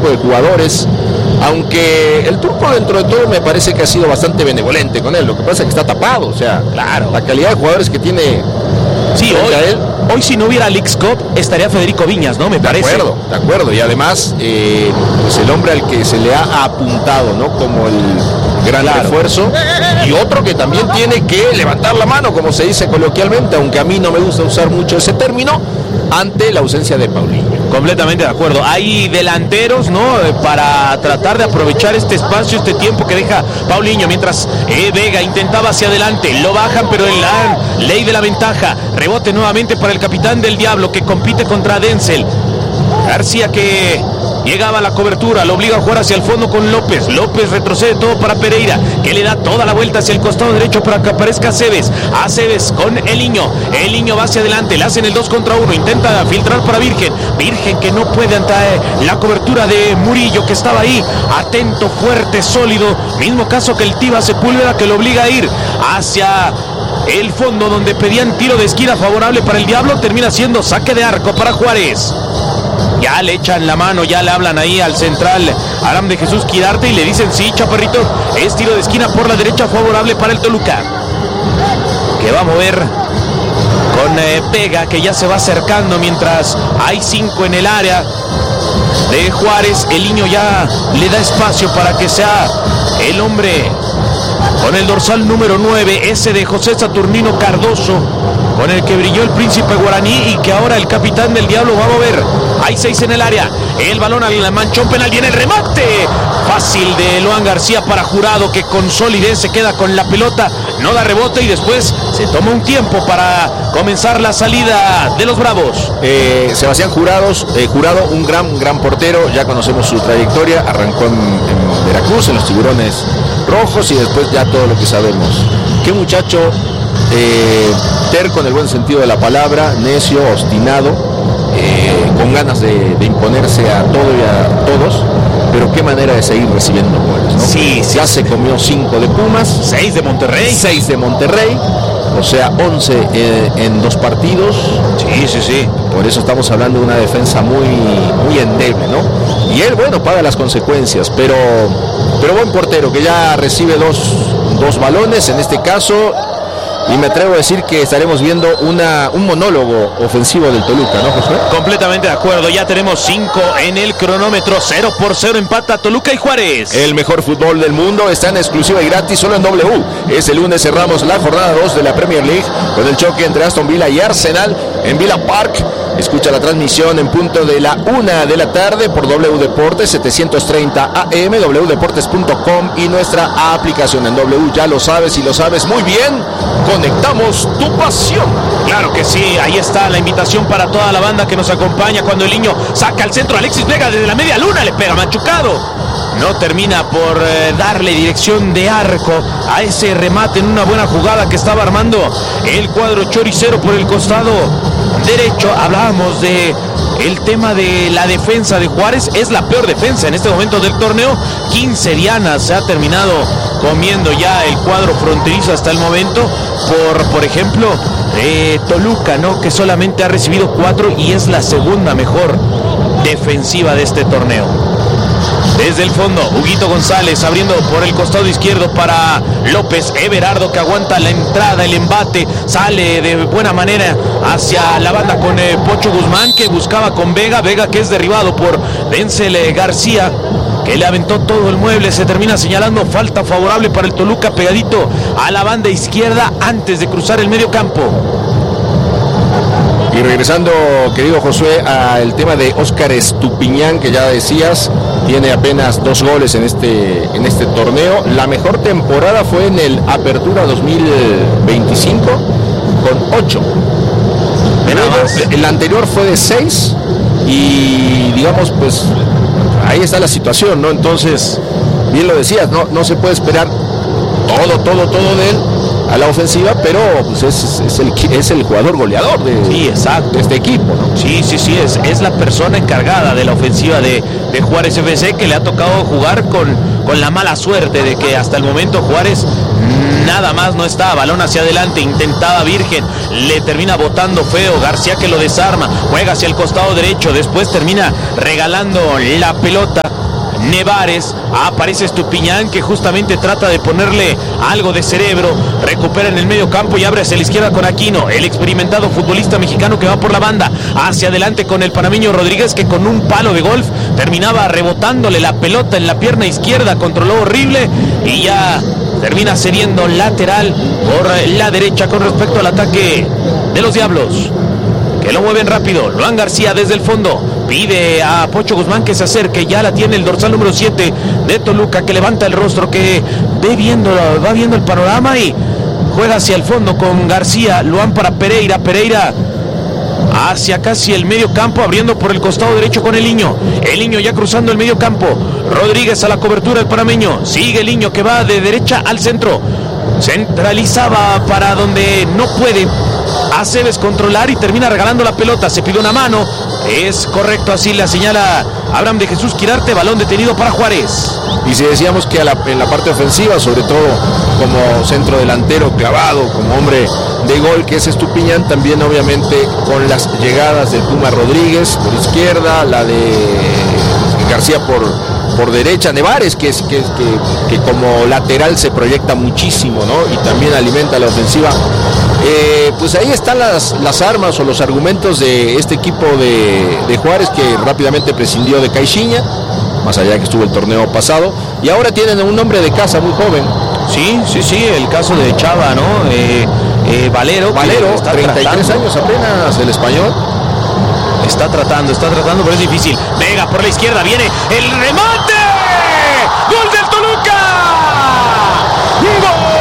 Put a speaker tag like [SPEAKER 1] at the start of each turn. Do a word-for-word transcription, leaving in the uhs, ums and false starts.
[SPEAKER 1] tipo de jugadores, aunque el Turco dentro de todo me parece que ha sido bastante benevolente con él. Lo que pasa es que está tapado, o sea, claro, la calidad de jugadores que tiene.
[SPEAKER 2] Sí, hoy, él, hoy si no hubiera Leagues Cup estaría Federico Viñas, ¿no? Me
[SPEAKER 1] de
[SPEAKER 2] parece.
[SPEAKER 1] De acuerdo, de acuerdo. Y además, eh, pues el hombre al que se le ha apuntado, ¿no? Como el gran claro. refuerzo. Y otro que también tiene que levantar la mano, como se dice coloquialmente, aunque a mí no me gusta usar mucho ese término, ante la ausencia de Paulinho.
[SPEAKER 2] Completamente de acuerdo. Hay delanteros, ¿no? Para tratar de aprovechar este espacio, este tiempo que deja Paulinho, mientras eh, Vega intentaba hacia adelante, lo bajan, pero en la ley de la ventaja, rebote nuevamente para el capitán del Diablo, que compite contra Denzel. García, que llegaba a la cobertura, lo obliga a jugar hacia el fondo con López. López retrocede todo para Pereira, que le da toda la vuelta hacia el costado derecho para que aparezca Aceves. Aceves con el niño. El niño va hacia adelante, le hacen el dos contra uno. Intenta filtrar para Virgen. Virgen que no puede entrar la cobertura de Murillo, que estaba ahí, atento, fuerte, sólido. Mismo caso que el Tiba Sepúlveda, que lo obliga a ir hacia el fondo, donde pedían tiro de esquina favorable para el Diablo. Termina siendo saque de arco para Juárez. Ya le echan la mano, ya le hablan ahí al central Aram de Jesús Quirarte y le dicen: sí, chaparrito, es tiro de esquina por la derecha favorable para el Toluca, que va a mover con eh, Vega, que ya se va acercando mientras hay cinco en el área de Juárez. El niño ya le da espacio para que sea el hombre con el dorsal número nueve, ese de José Saturnino Cardoso, con el que brilló el príncipe guaraní y que ahora el capitán del Diablo va a mover. Hay seis en el área, el balón al manchón penal, viene el remate fácil de Loan García para Jurado, que con solidez se queda con la pelota, no da rebote y después se toma un tiempo para comenzar la salida de los Bravos.
[SPEAKER 1] eh, Sebastián Jurados, eh, Jurado, un gran, gran portero, ya conocemos su trayectoria, arrancó en, en Veracruz, en los Tiburones Rojos, y después ya todo lo que sabemos. Qué muchacho eh, terco en el buen sentido de la palabra, necio, obstinado, eh, con ganas de, de imponerse a todo y a todos, pero qué manera de seguir recibiendo goles, ¿no?
[SPEAKER 2] Sí, sí,
[SPEAKER 1] ya
[SPEAKER 2] sí.
[SPEAKER 1] Se comió cinco de Pumas,
[SPEAKER 2] seis de Monterrey,
[SPEAKER 1] seis de Monterrey, o sea, once eh, en dos partidos.
[SPEAKER 2] Sí, sí, sí.
[SPEAKER 1] Por eso estamos hablando de una defensa muy, muy endeble, ¿no? Y él, bueno, paga las consecuencias, pero, pero buen portero, que ya recibe dos, dos balones en este caso. Y me atrevo a decir que estaremos viendo una, un monólogo ofensivo del Toluca, ¿no, Josué?
[SPEAKER 2] Completamente de acuerdo, ya tenemos cinco en el cronómetro, cero por cero empata Toluca y Juárez.
[SPEAKER 1] El mejor fútbol del mundo está en exclusiva y gratis solo en W. Este lunes cerramos la jornada dos de la Premier League con el choque entre Aston Villa y Arsenal en Villa Park. Escucha la transmisión en punto de la una de la tarde por W Deportes setecientos treinta A M, w deportes punto com y nuestra aplicación en W. Ya lo sabes y lo sabes muy bien. Conectamos tu pasión.
[SPEAKER 2] Claro que sí, ahí está la invitación para toda la banda que nos acompaña cuando el niño saca al centro. Alexis Vega desde la media luna le pega machucado. No termina por eh, darle dirección de arco a ese remate en una buena jugada que estaba armando el cuadro choricero por el costado derecho. Hablábamos de el tema de la defensa de Juárez. Es la peor defensa en este momento del torneo. quince dianas se ha terminado comiendo ya el cuadro fronterizo hasta el momento. Por, por ejemplo, eh, Toluca, ¿no? Que solamente ha recibido cuatro y es la segunda mejor defensiva de este torneo. Desde el fondo, Huguito González abriendo por el costado izquierdo para López. Everardo, que aguanta la entrada, el embate, sale de buena manera hacia la banda con eh, Pocho Guzmán, que buscaba con Vega. Vega, que es derribado por Denzel eh, García, que le aventó todo el mueble. Se termina señalando falta favorable para el Toluca, pegadito a la banda izquierda antes de cruzar el medio campo.
[SPEAKER 1] Y regresando, querido Josué, al tema de Óscar Estupiñán, que ya decías, tiene apenas dos goles en este, en este torneo. La mejor temporada fue en el Apertura dos mil veinticinco, con ocho. El anterior fue de seis y, digamos, pues, ahí está la situación, ¿no? Entonces, bien lo decías, no, no se puede esperar todo, todo, todo de él a la ofensiva, pero pues es, es, el, es el jugador goleador de,
[SPEAKER 2] sí, exacto.
[SPEAKER 1] de este equipo, ¿no?
[SPEAKER 2] Sí, sí, sí, es, es la persona encargada de la ofensiva de, de Juárez F C, que le ha tocado jugar con, con la mala suerte de que hasta el momento Juárez nada más no está, balón hacia adelante, intentaba Virgen, le termina botando feo, García que lo desarma, juega hacia el costado derecho, después termina regalando la pelota. Nevares, aparece Estupiñán que justamente trata de ponerle algo de cerebro, recupera en el medio campo y abre hacia la izquierda con Aquino, el experimentado futbolista mexicano que va por la banda, hacia adelante con el panameño Rodríguez que con un palo de golf terminaba rebotándole la pelota en la pierna izquierda, controló horrible y ya termina cediendo lateral por la derecha con respecto al ataque de los Diablos, que lo mueven rápido. Luan García desde el fondo pide a Pocho Guzmán que se acerque, ya la tiene el dorsal número siete de Toluca, que levanta el rostro, que ve viendo, va viendo el panorama y juega hacia el fondo con García. Luan para Pereira, Pereira hacia casi el medio campo, abriendo por el costado derecho con el Niño, el Niño ya cruzando el medio campo, Rodríguez a la cobertura del panameño, sigue el Niño que va de derecha al centro, centralizaba para donde no puede Aceves controlar y termina regalando la pelota, se pide una mano, es correcto, así la señala Abraham de Jesús Quirarte, balón detenido para Juárez.
[SPEAKER 1] Y si decíamos que a la, en la parte ofensiva, sobre todo como centro delantero clavado, como hombre de gol que es Estupiñán, también obviamente con las llegadas del Puma Rodríguez por izquierda, la de García por, por derecha, Nevares que, es, que, es, que, que como lateral se proyecta muchísimo, ¿no? Y también alimenta la ofensiva. Eh, pues ahí están las, las armas o los argumentos de este equipo de, de Juárez, que rápidamente prescindió de Caixinha, más allá que estuvo el torneo pasado, y ahora tienen un hombre de casa muy joven.
[SPEAKER 2] Sí, sí, sí, el caso de Chava, ¿no? Eh, eh, Valero,
[SPEAKER 1] Valero, está treinta y tres años apenas, el español.
[SPEAKER 2] Está tratando, está tratando, pero es difícil. Vega por la izquierda, viene el remate. ¡Gol del Toluca! ¡Gol!